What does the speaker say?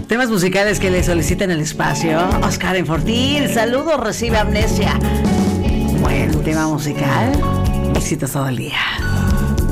Temas musicales que le soliciten el espacio. Oscar Infortín, saludos, recibe amnesia. Buen tema musical. Visitas todo el día.